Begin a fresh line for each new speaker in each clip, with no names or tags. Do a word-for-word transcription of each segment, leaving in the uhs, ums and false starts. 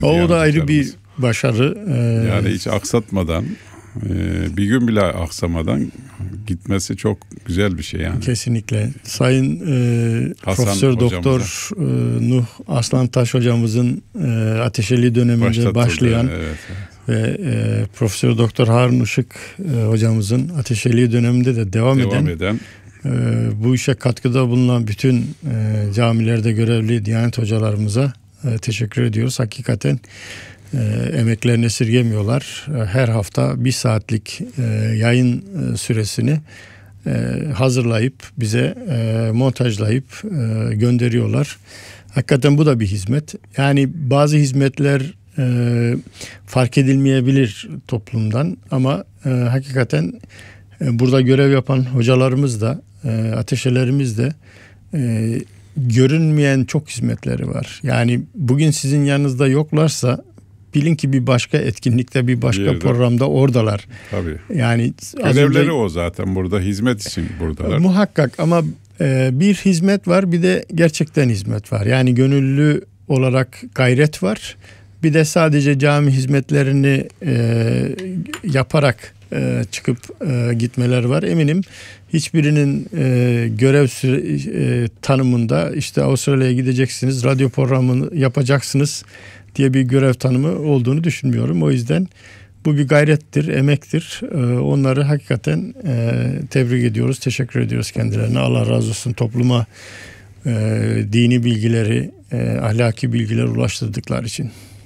O da ayrı bir başarı.
Ee, yani hiç aksatmadan, e, bir gün bile aksamadan gitmesi çok güzel bir şey yani.
Kesinlikle. Sayın e, Profesör Doktor e, Nuh Aslantaş hocamızın e, Ateşeli döneminde Başlatıldı, başlayan evet, evet. ve e, Profesör Doktor Harun Işık e, hocamızın Ateşeli döneminde de devam, devam eden, eden e, bu işe katkıda bulunan bütün e, camilerde görevli Diyanet hocalarımıza e, teşekkür ediyoruz. Hakikaten e, emeklerini esirgemiyorlar. E, her hafta bir saatlik e, yayın e, süresini e, hazırlayıp bize e, montajlayıp e, gönderiyorlar. Hakikaten bu da bir hizmet. Yani bazı hizmetler e, fark edilmeyebilir toplumdan ama e, hakikaten e, burada görev yapan hocalarımız da e, ateşelerimiz de e, görünmeyen çok hizmetleri var. Yani bugün sizin yanınızda yoklarsa bilin ki bir başka etkinlikte, bir başka bir programda oradalar.
Tabii.
Yani
görevleri önce, o zaten burada hizmet için buradalar.
Muhakkak ama e, bir hizmet var, bir de gerçekten hizmet var. Yani gönüllü olarak gayret var. Bir de sadece cami hizmetlerini e, yaparak e, çıkıp e, gitmeler var. Eminim hiçbirinin e, görev süre, e, tanımında işte Avustralya'ya gideceksiniz, radyo programını yapacaksınız diye bir görev tanımı olduğunu düşünmüyorum. O yüzden bu bir gayrettir, emektir. E, onları hakikaten e, tebrik ediyoruz, teşekkür ediyoruz kendilerine. Allah razı olsun, topluma e, dini bilgileri, e, ahlaki bilgiler ulaştırdıkları için.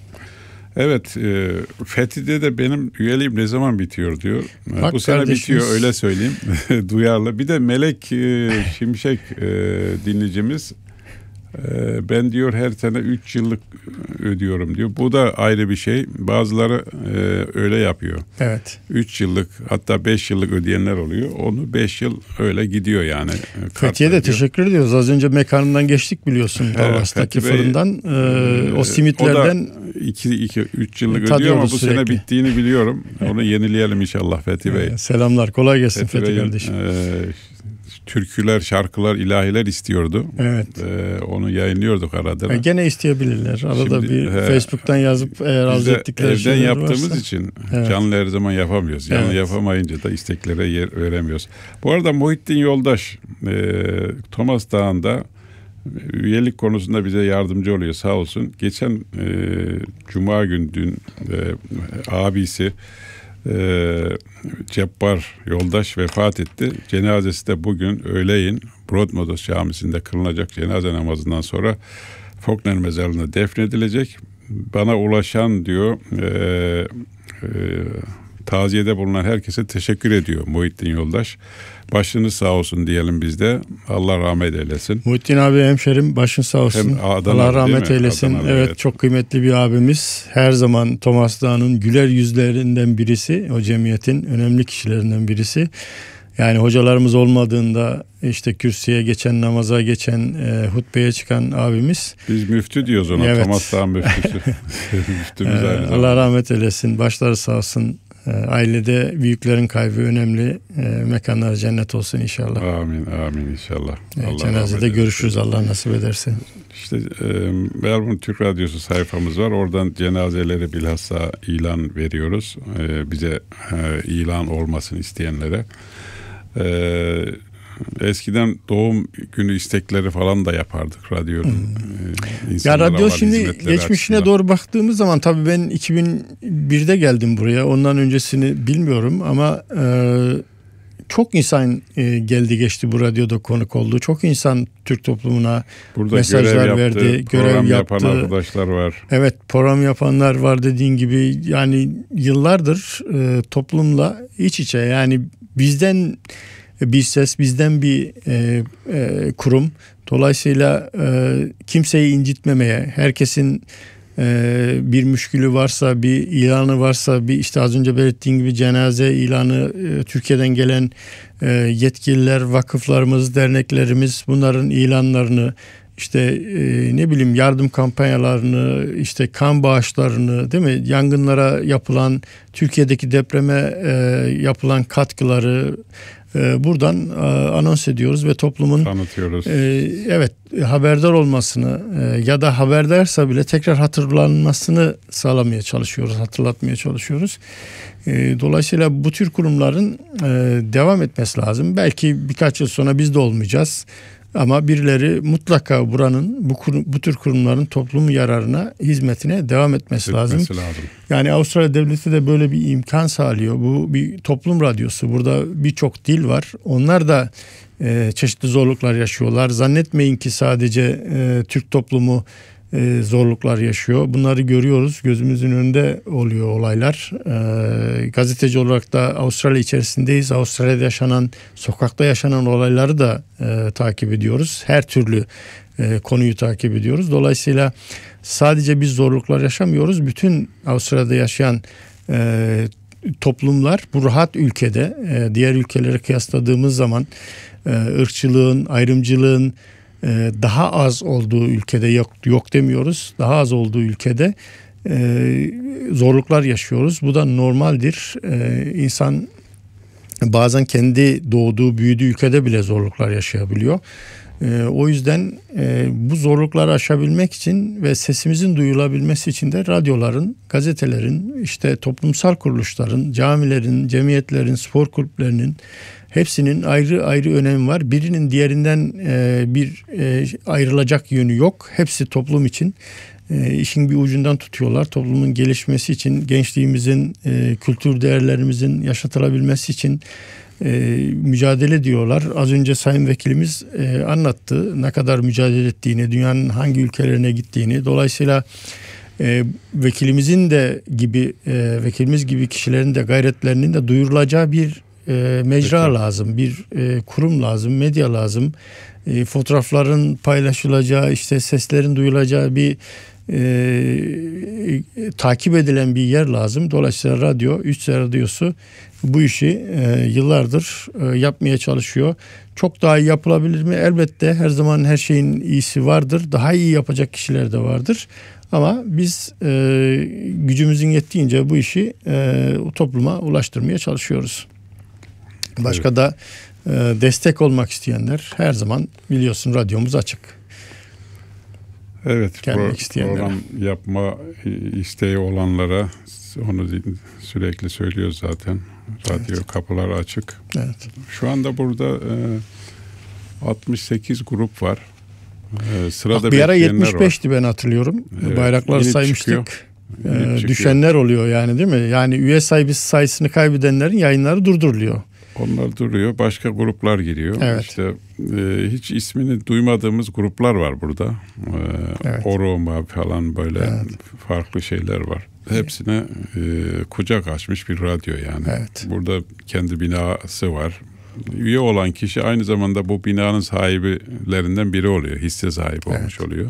Evet, e, Fethi'de de benim üyeliğim ne zaman bitiyor diyor. Bak bu sene bitiyor, öyle söyleyeyim. Duyarlı. Bir de Melek e, Şimşek e, dinleyicimiz, e, ben diyor her sene üç yıllık ödüyorum diyor. Bu da ayrı bir şey. Bazıları e, öyle yapıyor.
Evet.
üç yıllık hatta beş yıllık ödeyenler oluyor. Onu beş yıl öyle gidiyor yani.
Fethiye de teşekkür ediyoruz. Az önce mekanından geçtik biliyorsun. Dallas'taki fırından. E, o simitlerden
iki üç yıllık ödüyor ama bu sürekli sene bittiğini biliyorum. Onu yenileyelim inşallah Fethi Bey.
E, selamlar. Kolay gelsin Fethi, Fethi kardeşim. E,
türküler, şarkılar, ilahiler istiyordu.
Evet.
Ee, onu yayınlıyorduk arada.
E gene isteyebilirler. Arada Şimdi, bir he, Facebook'tan yazıp eğer arzu ettikleri şeyler
evden yaptığımız
varsa.
için
evet.
canlı her zaman yapamıyoruz. Canlı evet. yapamayınca da isteklere yer veremiyoruz. Bu arada Muhittin Yoldaş e, Thomas Dağı'nda üyelik konusunda bize yardımcı oluyor sağ olsun. Geçen e, Cuma gün dün e, abisi Ee, Cebbar Yoldaş vefat etti. Cenazesi de bugün öğleyin Broadmeadows Camisi'nde kılınacak cenaze namazından sonra Faulkner mezarlığına defnedilecek. Bana ulaşan diyor e, e, taziyede bulunan herkese teşekkür ediyor Muhittin Yoldaş. Başınız sağ olsun diyelim biz de. Allah rahmet eylesin.
Muhittin abi hemşerim, başın sağ olsun.
Adanalı,
Allah rahmet eylesin.
Adanalı,
evet,
evet
çok kıymetli bir abimiz. Her zaman Thomas Dağı'nın güler yüzlerinden birisi. O cemiyetin önemli kişilerinden birisi. Yani hocalarımız olmadığında işte kürsüye geçen, namaza geçen, e, hutbeye çıkan abimiz.
Biz müftü diyoruz ona. Evet. Thomas Dağ müftüsü. Müftümüz aynı zamanda.
Allah rahmet eylesin. Başları sağ olsun. Ailede büyüklerin kaybı önemli. E, mekanları cennet olsun inşallah.
Amin, amin inşallah.
E, cenazede görüşürüz Allah nasip ederse.
İşte e, Melbourne Türk Radyosu sayfamız var. Oradan cenazeleri bilhassa ilan veriyoruz. E, bize e, ilan olmasını isteyenlere. E, eskiden doğum günü istekleri falan da yapardık radyonun. Hmm. E,
ya radyo şimdi geçmişine açısından doğru baktığımız zaman tabii ben iki bin birde geldim buraya. Ondan öncesini bilmiyorum ama e, çok insan e, geldi geçti bu radyoda konuk oldu. Çok insan Türk toplumuna burada mesajlar görev verdi, yaptı, görev
program
yaptı.
Yapan arkadaşlar var.
Evet, program yapanlar var dediğin gibi. Yani yıllardır e, toplumla iç içe, yani bizden bir ses, bizden bir e, e, kurum. Dolayısıyla e, kimseyi incitmemeye, herkesin e, bir müşkülü varsa, bir ilanı varsa, bir işte az önce belirttiğim gibi cenaze ilanı, e, Türkiye'den gelen e, yetkililer, vakıflarımız, derneklerimiz bunların ilanlarını, işte e, ne bileyim yardım kampanyalarını, işte kan bağışlarını, değil mi? Yangınlara yapılan, Türkiye'deki depreme e, yapılan katkıları, e, buradan e, anons ediyoruz ve toplumun
tanıtıyoruz.
E, evet haberdar olmasını e, ya da haberdarsa bile tekrar hatırlanmasını sağlamaya çalışıyoruz, hatırlatmaya çalışıyoruz. E, dolayısıyla bu tür kurumların e, devam etmesi lazım. Belki birkaç yıl sonra biz de olmayacağız. Ama birileri mutlaka buranın, bu, kurum, bu tür kurumların toplum yararına, hizmetine devam etmesi, etmesi lazım. lazım. Yani Avustralya Devleti de böyle bir imkan sağlıyor. Bu bir toplum radyosu. Burada birçok dil var. Onlar da e, çeşitli zorluklar yaşıyorlar. Zannetmeyin ki sadece e, Türk toplumu e, zorluklar yaşıyor. Bunları görüyoruz. Gözümüzün önünde oluyor olaylar. E, gazeteci olarak da Avustralya içerisindeyiz. Avustralya'da yaşanan, sokakta yaşanan olayları da e, takip ediyoruz. Her türlü e, konuyu takip ediyoruz. Dolayısıyla sadece biz zorluklar yaşamıyoruz. Bütün Avustralya'da yaşayan e, toplumlar bu rahat ülkede, e, diğer ülkelere kıyasladığımız zaman e, ırkçılığın, ayrımcılığın daha az olduğu ülkede, yok yok demiyoruz, daha az olduğu ülkede e, zorluklar yaşıyoruz. Bu da normaldir. E, insan bazen kendi doğduğu, büyüdüğü ülkede bile zorluklar yaşayabiliyor. E, o yüzden e, bu zorlukları aşabilmek için ve sesimizin duyulabilmesi için de radyoların, gazetelerin, işte toplumsal kuruluşların, camilerin, cemiyetlerin, spor kulüplerinin hepsinin ayrı ayrı önemi var. Birinin diğerinden e, bir e, ayrılacak yönü yok. Hepsi toplum için e, işin bir ucundan tutuyorlar. Toplumun gelişmesi için, gençliğimizin, e, kültür değerlerimizin yaşatılabilmesi için e, mücadele ediyorlar. Az önce Sayın Vekilimiz e, anlattı ne kadar mücadele ettiğini, dünyanın hangi ülkelerine gittiğini. Dolayısıyla e, vekilimizin de gibi, e, vekilimiz gibi kişilerin de gayretlerinin de duyurulacağı bir E, mecra Peki. lazım, bir e, kurum lazım, medya lazım. E, fotoğrafların paylaşılacağı, işte seslerin duyulacağı bir e, e, takip edilen bir yer lazım. Dolayısıyla radyo, üç radyosu bu işi e, yıllardır e, yapmaya çalışıyor. Çok daha iyi yapılabilir mi? Elbette her zaman her şeyin iyisi vardır. Daha iyi yapacak kişiler de vardır. Ama biz e, gücümüzün yettiğince bu işi e, topluma ulaştırmaya çalışıyoruz. Başka evet. da e, destek olmak isteyenler her zaman biliyorsun radyomuz açık.
Evet, pro, program yapma isteği olanlara onu sürekli söylüyoruz zaten. Radyo evet. kapıları açık.
Evet.
Şu anda burada e, altmış sekiz grup var. E, sırada
Bak, bir ara yetmiş beşti ben hatırlıyorum. Evet. Bayrakları İnip saymıştık. E, düşenler oluyor yani değil mi? Yani üye sahibi sayısını kaybedenlerin yayınları durduruluyor.
Onlar duruyor. Başka gruplar giriyor.
Evet.
İşte e, hiç ismini duymadığımız gruplar var burada. E, evet. Oroma falan böyle evet. farklı şeyler var. Hepsine e, kucak açmış bir radyo yani.
Evet.
Burada kendi binası var. Üye olan kişi aynı zamanda bu binanın sahibilerinden biri oluyor. Hisse sahibi evet. olmuş oluyor.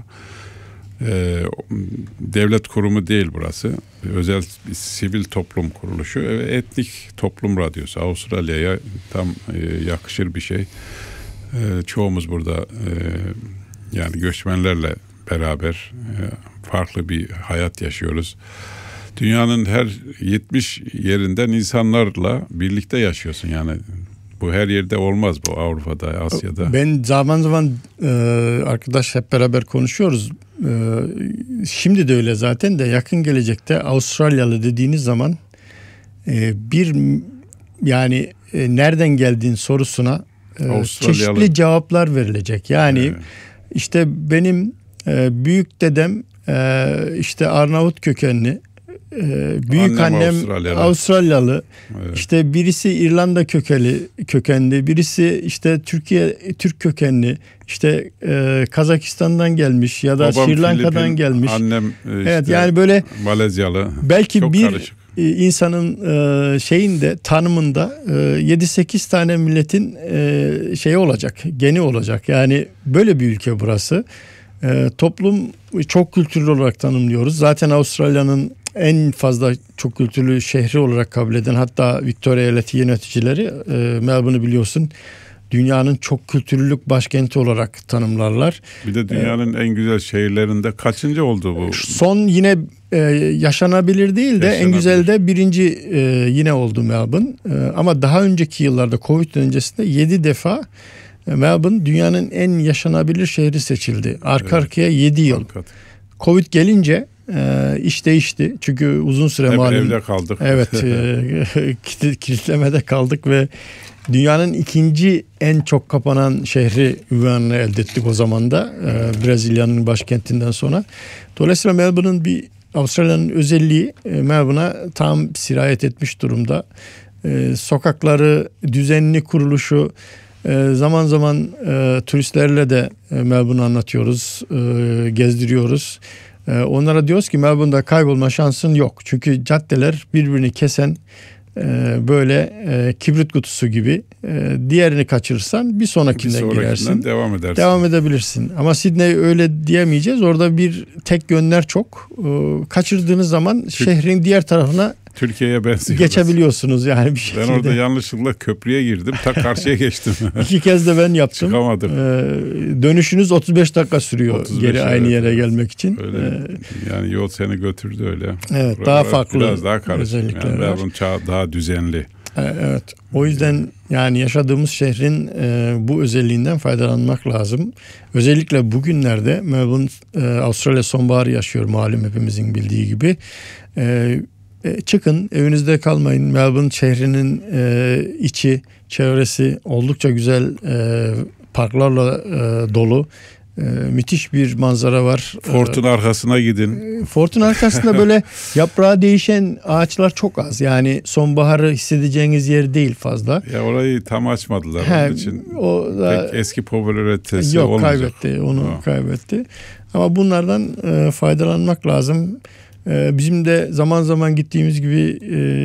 Ee, devlet kurumu değil burası. Özel bir sivil toplum kuruluşu. Etnik toplum radyosu. Avustralya'ya tam e, yakışır bir şey. E, çoğumuz burada e, yani göçmenlerle beraber e, farklı bir hayat yaşıyoruz. Dünyanın her yetmiş yerinden insanlarla birlikte yaşıyorsun yani. Bu her yerde olmaz bu, Avrupa'da, Asya'da.
Ben zaman zaman e, arkadaş hep beraber konuşuyoruz. E, şimdi de öyle zaten de yakın gelecekte Avustralyalı dediğiniz zaman e, bir yani e, nereden geldiğin sorusuna e, çeşitli cevaplar verilecek. Yani evet. işte benim e, büyük dedem e, işte Arnavut kökenli. Ee, büyük annem, annem Avustralyalı, Avustralyalı. Evet. İşte birisi İrlanda kökeli kökenli, birisi işte Türkiye Türk kökenli, işte e, Kazakistan'dan gelmiş ya da Sri Lanka'dan Filipin, gelmiş.
Annem işte
evet yani böyle
Malezyalı.
Belki
çok
bir
karışık.
insanın e, şeyinde tanımında e, yedi sekiz tane milletin e, şeyi olacak, geni olacak. Yani böyle bir ülke burası. E, toplum çok kültürlü olarak tanımlıyoruz. Zaten Avustralya'nın en fazla çok kültürlü şehri olarak kabul eden, hatta Victoria eyaleti yöneticileri e, Melbourne'ı biliyorsun dünyanın çok kültürlülük başkenti olarak tanımlarlar.
Bir de dünyanın ee, en güzel şehirlerinde kaçıncı oldu bu?
Son yine e, yaşanabilir değil de yaşanabilir. En güzel de birinci e, yine oldu Melbourne. E, ama daha önceki yıllarda Covid öncesinde yedi defa Melbourne dünyanın en yaşanabilir şehri seçildi. Arka evet. arkaya yedi yıl. Arkat. Covid gelince e, iş değişti. Çünkü uzun süre
hep
malum.
evde kaldık.
Evet. e, kilitlemede kaldık ve dünyanın ikinci en çok kapanan şehri ünvanını elde ettik o zaman da. E, Brezilya'nın başkentinden sonra. Dolayısıyla Melbourne'ın bir Avustralya'nın özelliği e, Melbourne'a tam sirayet etmiş durumda. E, sokakları, düzenli kuruluşu, e, zaman zaman e, turistlerle de e, Melbourne'u anlatıyoruz, e, gezdiriyoruz. E, onlara diyoruz ki Melbourne'da kaybolma şansın yok. Çünkü caddeler birbirini kesen e, böyle e, kibrit kutusu gibi. E, diğerini kaçırırsan bir sonrakinden bir girersin.
Devam edersin.
Devam edebilirsin. Ama Sydney öyle diyemeyeceğiz. Orada bir tek yönler çok. E, kaçırdığınız zaman Türk, şehrin diğer tarafına
Türkiye'ye benziyor.
Geçebiliyorsunuz yani bir şekilde.
Ben orada yanlışlıkla köprüye girdim. Ta karşıya geçtim.
İki kez de ben yaptım.
Çıkamadım.
Ee, dönüşünüz otuz beş dakika sürüyor otuz beş, geri evet, aynı yere evet. gelmek için.
Öyle, ee, yani yol seni götürdü öyle.
Evet, Buralar daha farklı.
Biraz daha karışık. Yani Melbourne daha düzenli.
Evet. O yüzden yani yaşadığımız şehrin e, bu özelliğinden faydalanmak lazım. Özellikle bugünlerde Melbourne, e, Avustralya sonbaharı yaşıyor malum hepimizin bildiği gibi. E, Çıkın, evinizde kalmayın. Melbourne şehrinin e, içi, çevresi oldukça güzel e, parklarla e, dolu. E, müthiş bir manzara var.
Fort'un e, arkasına gidin.
Fort'un arkasında böyle yaprağı değişen ağaçlar çok az. Yani sonbaharı hissedeceğiniz yer değil fazla.
Ya orayı tam açmadılar. He, onun için o da, pek eski popülaritesi
yok,
olmayacak.
Kaybetti, onu o. kaybetti. Ama bunlardan e, faydalanmak lazım. Bizim de zaman zaman gittiğimiz gibi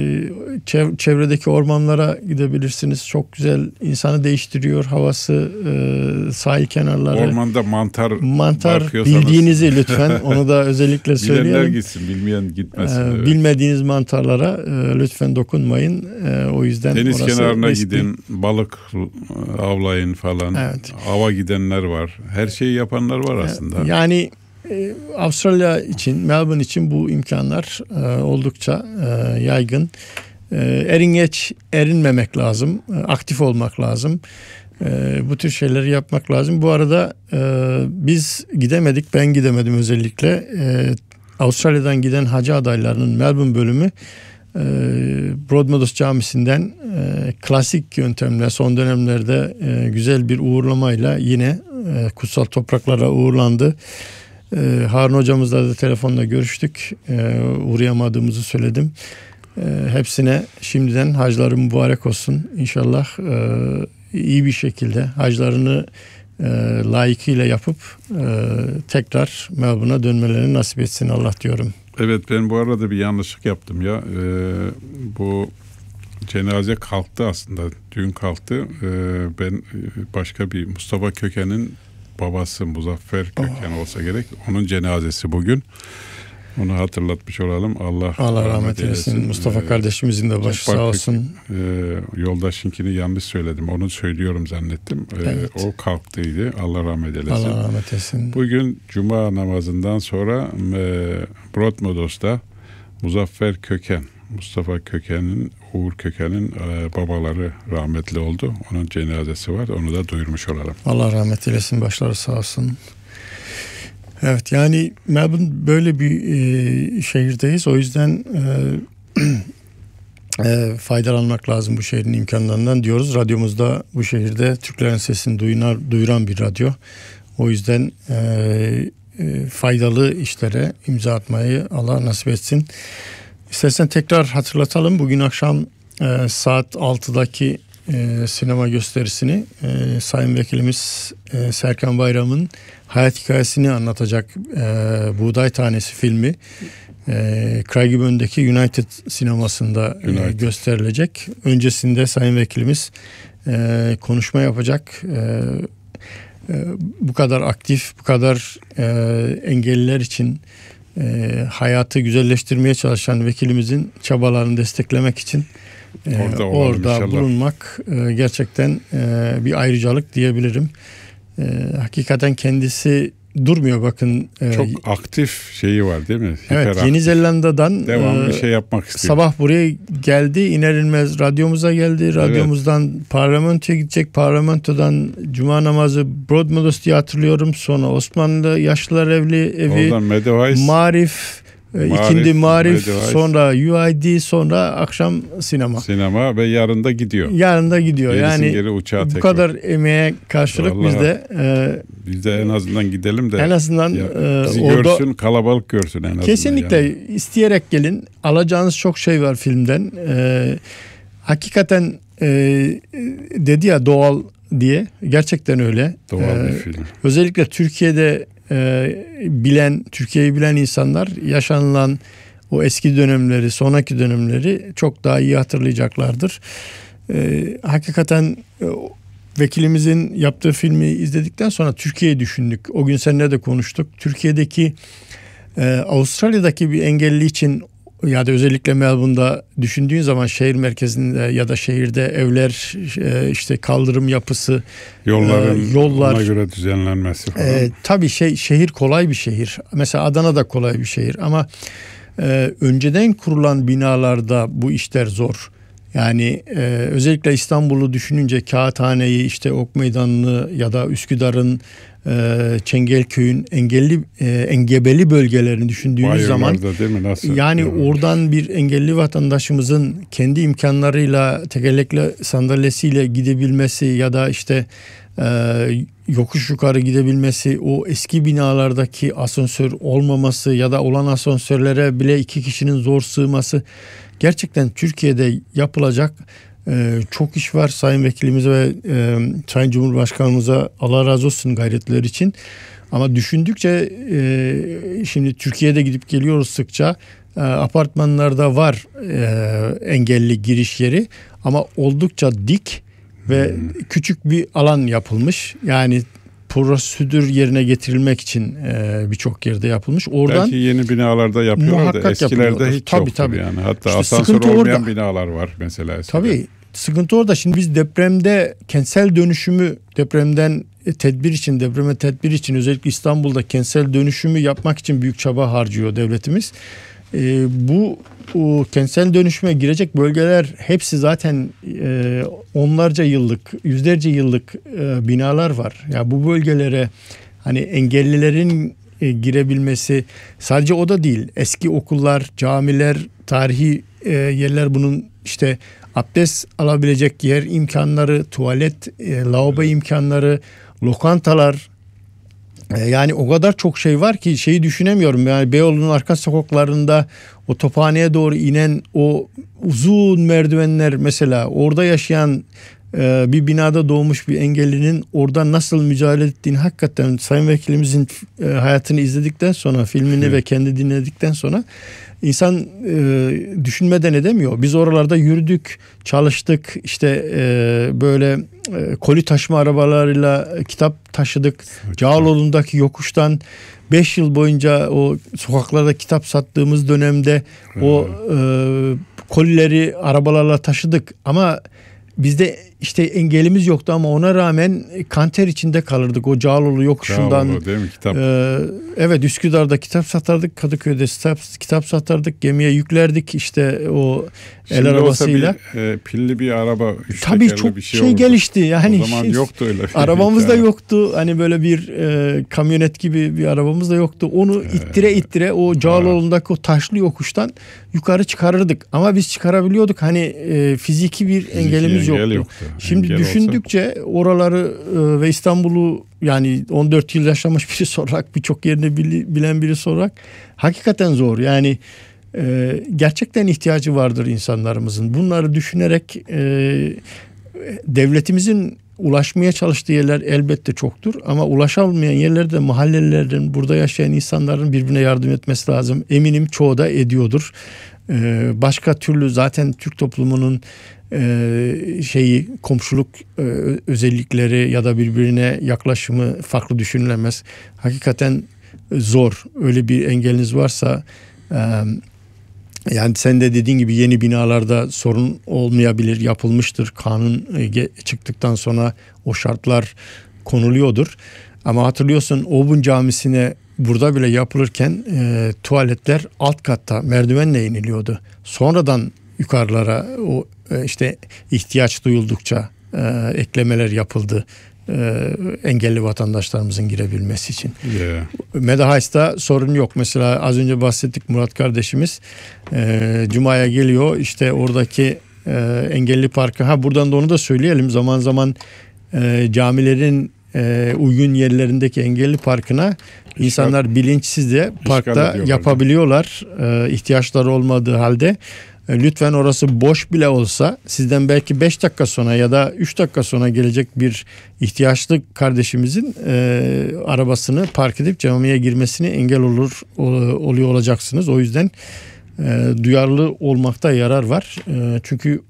çevredeki ormanlara gidebilirsiniz. Çok güzel, insanı değiştiriyor havası, sahil kenarları.
Ormanda mantar
Mantar bildiğinizi lütfen onu da özellikle söyleyelim.
Bilenler gitsin, bilmeyen gitmesin. Evet.
Bilmediğiniz mantarlara lütfen dokunmayın. O yüzden
deniz kenarına riskli. Gidin, balık avlayın falan. Evet. Ava gidenler var. Her şeyi yapanlar var aslında.
Yani Avustralya için, Melbourne için bu imkanlar e, oldukça e, yaygın. E, erin geç erinmemek lazım, e, aktif olmak lazım. E, bu tür şeyleri yapmak lazım. Bu arada e, biz gidemedik, ben gidemedim özellikle. E, Avustralya'dan giden hacı adaylarının Melbourne bölümü e, Broadmeadows Camisi'nden e, klasik yöntemle son dönemlerde e, güzel bir uğurlamayla yine e, kutsal topraklara uğurlandı. Ee, Harun hocamızla da telefonla görüştük. Ee, uğrayamadığımızı söyledim. Ee, hepsine şimdiden hacları mübarek olsun. İnşallah e, iyi bir şekilde haclarını e, layıkıyla yapıp e, tekrar Melbourne'a dönmelerini nasip etsin Allah diyorum.
Evet, ben bu arada bir yanlışlık yaptım ya. Ee, bu cenaze kalktı aslında. Dün kalktı. Ee, ben başka bir Mustafa Köken'in babası Muzaffer Köken oh. olsa gerek. Onun cenazesi bugün. Onu hatırlatmış olalım. Allah,
Allah rahmet eylesin. Mustafa ee, kardeşimizin de başı sağ olsun.
E, yoldaşınkini yanlış söyledim. Onu söylüyorum zannettim. E, evet. O kalktıydı. Allah rahmet eylesin.
Allah rahmet eylesin.
Bugün Cuma namazından sonra e, Broadmeadows'ta Muzaffer Köken, Mustafa Köken'in, Uğur Köken'in e, babaları rahmetli oldu. Onun cenazesi var. Onu da duyurmuş olalım.
Allah rahmet eylesin. Başları sağ olsun. Evet, yani Melbourne böyle bir e, şehirdeyiz. O yüzden e, e, faydalanmak lazım bu şehrin imkanlarından diyoruz. Radyomuzda bu şehirde Türklerin sesini duyunar, duyuran bir radyo. O yüzden e, e, faydalı işlere imza atmayı Allah nasip etsin. İstersen tekrar hatırlatalım. Bugün akşam e, saat altıdaki e, sinema gösterisini e, Sayın Vekilimiz e, Serkan Bayram'ın hayat hikayesini anlatacak e, Buğday Tanesi filmi e, Craigieburne'deki United sinemasında United. E, gösterilecek. Öncesinde Sayın Vekilimiz e, konuşma yapacak. E, e, bu kadar aktif, bu kadar e, engelliler için e, hayatı güzelleştirmeye çalışan vekilimizin çabalarını desteklemek için e, orada, orada bulunmak e, gerçekten e, bir ayrıcalık diyebilirim. E, hakikaten kendisi durmuyor bakın.
Çok e, aktif şeyi var değil mi?
Evet, Hiperaktif. Yeni Zelanda'dan
devamlı e, şey yapmak istiyor.
Sabah buraya geldi, iner inmez radyomuza geldi. Radyomuzdan evet. parlamentoya gidecek. Parlamentodan cuma namazı Broadmeadows diye hatırlıyorum. Sonra Osmanlı Yaşlılar Evli evi.
Oradan Meadowhise.
Marif. Marif, İkindi Marif, Meadowhise. Sonra U I D, sonra akşam sinema.
Sinema ve yarın da gidiyor.
Yarın da gidiyor.
Gerisin
yani
geri uçağa
bu
tekrar.
kadar emeğe karşılık vallahi biz de e,
biz de en azından gidelim de
en azından
ya,
e,
bizi
orada,
görsün, kalabalık görsün en azından.
Kesinlikle
yani.
isteyerek gelin. Alacağınız çok şey var filmden. E, hakikaten e, dedi ya doğal diye. Gerçekten öyle.
Doğal
e,
bir film.
Özellikle Türkiye'de e, bilen, Türkiye'yi bilen insanlar yaşanılan o eski dönemleri, sonraki dönemleri çok daha iyi hatırlayacaklardır. Ee, hakikaten e, vekilimizin yaptığı filmi izledikten sonra Türkiye'yi düşündük. O gün seninle de konuştuk. Türkiye'deki, e, Avustralya'daki bir engelli için ya da özellikle Melbourne'da düşündüğün zaman şehir merkezinde ya da şehirde evler, e, işte kaldırım yapısı,
yolların
e, yollar
ona göre düzenlenmesi falan.
E, tabii şey şehir kolay bir şehir. Mesela Adana da kolay bir şehir ama Ee, önceden kurulan binalarda bu işler zor. Yani e, özellikle İstanbul'u düşününce Kağıthane'yi, işte Ok Meydanı'nı ya da Üsküdar'ın, e, Çengelköy'ün engelli e, engebeli bölgelerini düşündüğünüz Bayırlarda, zaman
değil mi? Nasıl?
yani
evet.
oradan bir engelli vatandaşımızın kendi imkanlarıyla tekerlekli sandalyesiyle gidebilmesi ya da işte e, yokuş yukarı gidebilmesi, o eski binalardaki asansör olmaması ya da olan asansörlere bile iki kişinin zor sığması, gerçekten Türkiye'de yapılacak e, çok iş var. Sayın Vekilimize ve e, Sayın Cumhurbaşkanımıza Allah razı olsun gayretleri için. Ama düşündükçe e, şimdi Türkiye'de gidip geliyoruz sıkça. E, apartmanlarda var e, engelli giriş yeri ama oldukça dik ve hmm. küçük bir alan yapılmış. Yani prosedür yerine getirilmek için e, birçok yerde yapılmış. Oradan
belki yeni binalarda yapıyorlar da eskilerde hiç tabii, yoktur tabii. Yani. Hatta işte asansör olmayan orada. Binalar var mesela. Eskiden.
Tabii sıkıntı orada. Şimdi biz depremde kentsel dönüşümü, depremden tedbir için, depreme tedbir için özellikle İstanbul'da kentsel dönüşümü yapmak için büyük çaba harcıyor devletimiz. E, bu o kentsel dönüşüme girecek bölgeler hepsi zaten e, onlarca yıllık, yüzlerce yıllık e, binalar var. Ya yani bu bölgelere hani engellilerin e, girebilmesi, sadece o da değil. Eski okullar, camiler, tarihi e, yerler, bunun işte abdest alabilecek yer imkanları, tuvalet, e, lavabo imkanları, lokantalar. Yani o kadar çok şey var ki şeyi düşünemiyorum. Yani Beyoğlu'nun arka sokaklarında o Tophane'ye doğru inen o uzun merdivenler, mesela orada yaşayan e, bir binada doğmuş bir engellinin orada nasıl mücadele ettiğini hakikaten Sayın Vekilimizin e, hayatını izledikten sonra, filmini evet. ve kendi dinledikten sonra insan e, düşünmeden edemiyor. Biz oralarda yürüdük, çalıştık, işte e, böyle e, koli taşıma arabalarıyla kitap taşıdık. Cağaloğlu'ndaki yokuştan beş yıl boyunca o sokaklarda kitap sattığımız dönemde hmm. o e, kolileri arabalarla taşıdık. Ama bizde işte engelimiz yoktu ama ona rağmen kanter içinde kalırdık o Cağaloğlu yokuşundan.
Cağaloğlu değil mi? Kitap.
E, evet, Üsküdar'da kitap satardık, Kadıköy'de kitap, kitap satardık, gemiye yüklerdik işte o el
Şimdi
arabasıyla.
Bir, e, pilli bir araba, üç
tabii çok
bir şey,
şey gelişti yani.
O zaman şey, yoktu öyle.
Arabamız da yoktu. Hani böyle bir e, kamyonet gibi bir arabamız da yoktu. Onu ee, ittire ittire o Cağaloğlu'ndaki o taşlı yokuştan yukarı çıkarırdık. Ama biz çıkarabiliyorduk. Hani e, fiziki bir fiziki engelimiz engel yoktu. yoktu. Şimdi engel düşündükçe olsa... oraları e, ve İstanbul'u, yani on dört yıl yaşamış biri olarak, birçok yerini bilen biri olarak hakikaten zor. Yani e, gerçekten ihtiyacı vardır insanlarımızın. Bunları düşünerek e, devletimizin ulaşmaya çalıştığı yerler elbette çoktur. Ama ulaşamayan yerlerde mahallelilerin, burada yaşayan insanların birbirine yardım etmesi lazım. Eminim çoğu da ediyordur. E, başka türlü zaten Türk toplumunun Ee, şeyi komşuluk e, özellikleri ya da birbirine yaklaşımı farklı düşünülemez. Hakikaten zor. Öyle bir engeliniz varsa e, yani sen de dediğin gibi yeni binalarda sorun olmayabilir, yapılmıştır. Kanun e, çıktıktan sonra o şartlar konuluyordur. Ama hatırlıyorsun Obun Camisi'ne burada bile yapılırken e, tuvaletler alt katta merdivenle iniliyordu. Sonradan yukarılara o e, işte ihtiyaç duyuldukça e, eklemeler yapıldı. E, engelli vatandaşlarımızın girebilmesi için. Yeah. Medahays'ta sorun yok. Mesela az önce bahsettik, Murat kardeşimiz e, Cuma'ya geliyor. İşte oradaki e, engelli parkı. Ha buradan da onu da söyleyelim. Zaman zaman e, camilerin e, uygun yerlerindeki engelli parkına insanlar bilinçsiz de parkta yapabiliyorlar. E, ihtiyaçları olmadığı halde. Lütfen orası boş bile olsa sizden belki beş dakika sonra ya da üç dakika sonra gelecek bir ihtiyaçlı kardeşimizin e, arabasını park edip camiye girmesine engel olur oluyor olacaksınız. O yüzden e, duyarlı olmakta yarar var. E, çünkü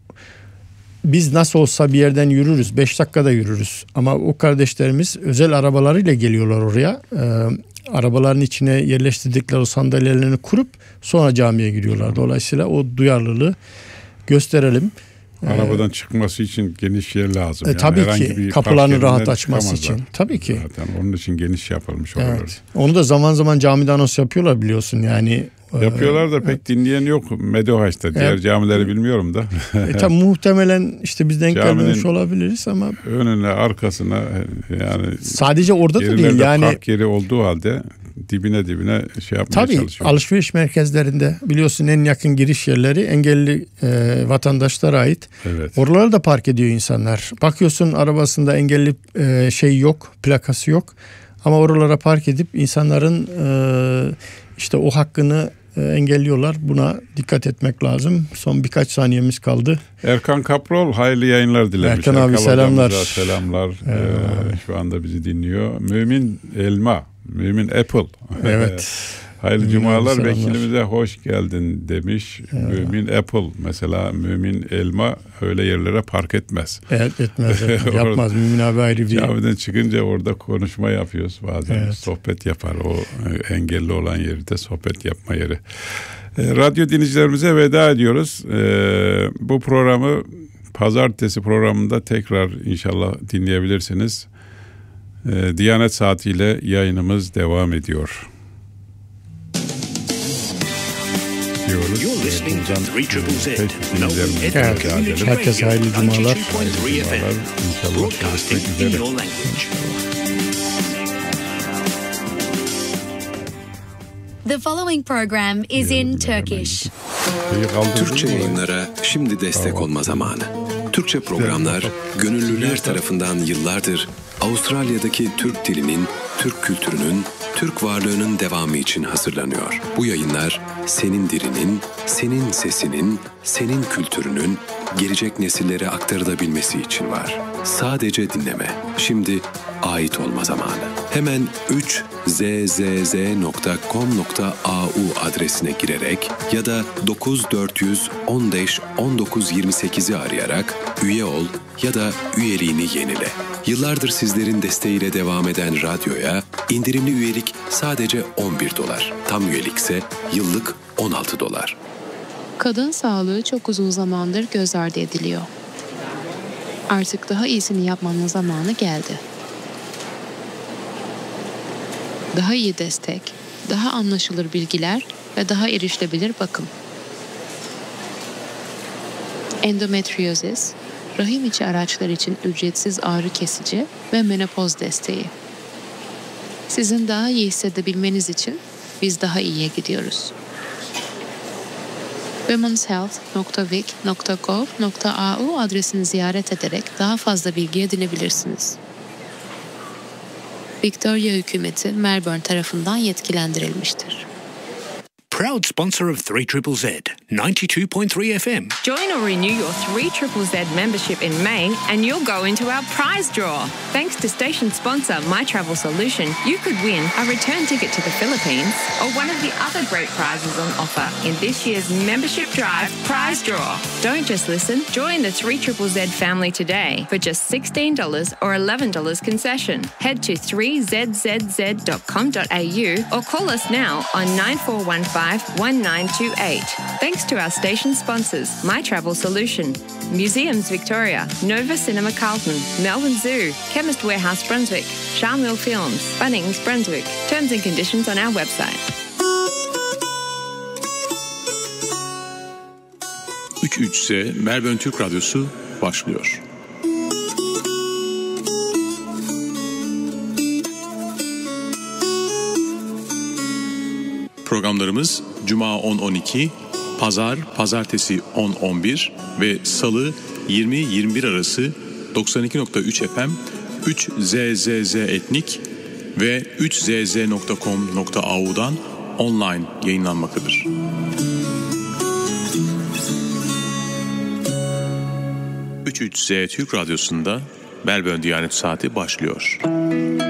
biz nasıl olsa bir yerden yürürüz. beş dakikada yürürüz. Ama o kardeşlerimiz özel arabalarıyla geliyorlar oraya. E, arabaların içine yerleştirdikleri o sandalyelerini kurup sonra camiye giriyorlar. Dolayısıyla o duyarlılığı gösterelim.
Arabadan ee, çıkması için geniş yer lazım.
E, yani tabii ki kapılarını rahat açması için. Tabii ki.
Zaten onun için geniş yapılmış oralar. Evet.
Onu da zaman zaman camide anons yapıyorlar biliyorsun yani.
Yapıyorlar da pek evet. dinleyen yok Medohaç'ta. Diğer evet. camileri bilmiyorum da.
e, tabii muhtemelen işte biz denk gelmemiş olabiliriz ama.
Önüne arkasına yani.
Sadece orada da değil yani.
Park yeri olduğu halde dibine dibine şey yapmaya
tabii,
çalışıyor.
Tabii alışveriş merkezlerinde biliyorsun en yakın giriş yerleri engelli e, vatandaşlara ait. Evet. Oralara da park ediyor insanlar. Bakıyorsun arabasında engelli e, şey yok, plakası yok. Ama oralara park edip insanların e, işte o hakkını e, engelliyorlar. Buna dikkat etmek lazım. Son birkaç saniyemiz kaldı.
Erkan Kaprol hayırlı yayınlar dilemiş.
Erkan abi Erkan selamlar.
Selamlar. Ee, şu anda bizi dinliyor. Mümin Elma, Mümin Apple.
Evet.
Hayırlı Mümin cumalar, vekilimize hoş geldin demiş. Evet. Mümin Apple mesela, Mümin Elma öyle yerlere park etmez.
Evet etmez. Yapmaz. Mümin abi ayrı bir.
Camiden çıkınca orada konuşma yapıyoruz bazen. Evet. Sohbet yapar. O engelli olan yerde sohbet yapma yeri. E, radyo dinleyicilerimize veda ediyoruz. E, bu programı pazartesi programında tekrar inşallah dinleyebilirsiniz. E, Diyanet Saati ile yayınımız devam ediyor. Diyoruz.
Evet, herkese hayırlı cumalar.
The following program is in Turkish.
Türkçe yayınlara şimdi destek olma zamanı. Türkçe programlar gönüllüler tarafından yıllardır Avustralya'daki Türk dilinin, Türk kültürünün, Türk varlığının devamı için hazırlanıyor. Bu yayınlar senin dilinin, senin sesinin, senin kültürünün gelecek nesillere aktarılabilmesi için var. Sadece dinleme. Şimdi ait olma zamanı. Hemen üç z z z nokta com nokta a u adresine girerek ya da dokuz dört yüz on beş on dokuz yirmi sekizi arayarak üye ol ya da üyeliğini yenile. Yıllardır sizlerin desteğiyle devam eden radyoya indirimli üyelik sadece on bir dolar. Tam üyelik ise yıllık on altı dolar.
Kadın sağlığı çok uzun zamandır göz ardı ediliyor. Artık daha iyisini yapmanın zamanı geldi. Daha iyi destek, daha anlaşılır bilgiler ve daha erişilebilir bakım. Endometriozis, rahim içi araçlar için ücretsiz ağrı kesici ve menopoz desteği. Sizin daha iyi hissedebilmeniz için biz daha iyiye gidiyoruz. womens health nokta vic nokta gov nokta a u adresini ziyaret ederek daha fazla bilgi edinebilirsiniz. Victoria hükümeti Melbourne tarafından yetkilendirilmiştir.
Proud sponsor of three Z Z Z, ninety-two point three F M.
Join or renew your three Z Z Z membership in May and you'll go into our prize draw. Thanks to station sponsor My Travel Solution, you could win a return ticket to the Philippines or one of the other great prizes on offer in this year's membership drive prize draw. Don't just listen, join the three Z Z Z family today for just sixteen dollars or eleven dollars concession. Head to three z z z dot com dot a u or call us now on nine four one five five, one nine two eight. Thanks to our station sponsors, My Travel Solution, Museums Victoria, Nova Cinema Carlton, Melbourne Zoo, Chemist Warehouse Brunswick, Charmel Films, Bunnings Brunswick. Terms and conditions on our website.
üç üç Z Melbourne Türk Radyosu başlıyor. Programlarımız Cuma on on iki, Pazar, Pazartesi on on bir ve Salı yirmi yirmi bir arası doksan iki nokta üç F M, üç Z Z Z Etnik ve üç z z nokta com nokta a u'dan online yayınlanmaktadır. üç üç Z Türk Radyosu'nda Melbourne Diyanet Saati başlıyor.